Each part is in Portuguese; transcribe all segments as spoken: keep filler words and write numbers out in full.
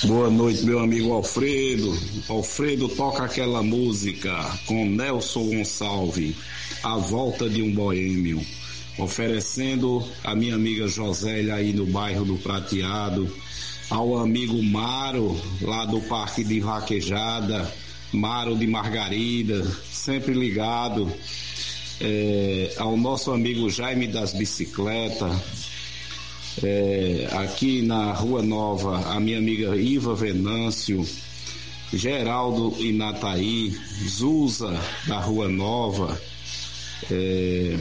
Boa noite, meu amigo Alfredo. Alfredo toca aquela música com Nelson Gonçalves, A Volta de um Boêmio, oferecendo a minha amiga Josélia aí no bairro do Prateado, ao amigo Maro, lá do Parque de Vaquejada, Maro de Margarida, sempre ligado, é, ao nosso amigo Jaime das Bicicletas, é, aqui na Rua Nova, a minha amiga Iva Venâncio, Geraldo e Nataí, Zuza da Rua Nova, é,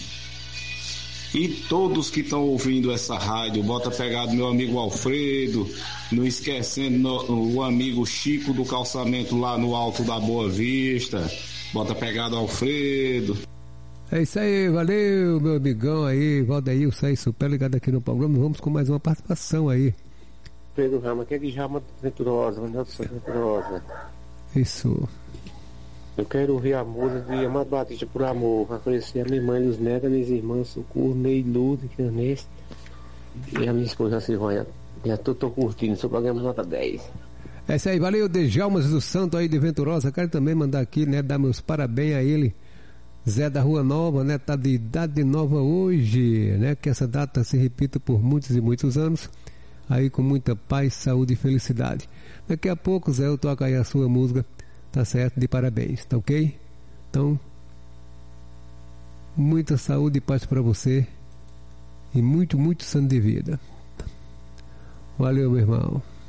e todos que estão ouvindo essa rádio. Bota pegado meu amigo Alfredo, não esquecendo no, o amigo Chico do calçamento lá no Alto da Boa Vista. Bota pegado Alfredo. É isso aí, valeu meu amigão aí, Valdeilson aí, super ligado aqui no programa. Vamos com mais uma participação aí. Pedro Rama, que é de Jama Venturosa, Nelson Venturosa. Isso. Eu quero ouvir a música de Amado Batista por Amor, para conhecer a minha mãe, Luz Neto, minhas irmãs Socorro, Ney, Luz, Ernesto e a minha esposa Silvânia. Já tô, tô curtindo, seu programa nota dez. É isso aí, valeu, Dejalmas do Santo aí de Venturosa. Quero também mandar aqui, né, dar meus parabéns a ele, Zé da Rua Nova, né, tá de idade nova hoje, né, que essa data se repita por muitos e muitos anos, aí com muita paz, saúde e felicidade. Daqui a pouco, Zé, eu toco aí a sua música, tá certo, de parabéns, tá ok? Então, muita saúde e paz para você e muito, muito santo de vida. Valeu, meu irmão.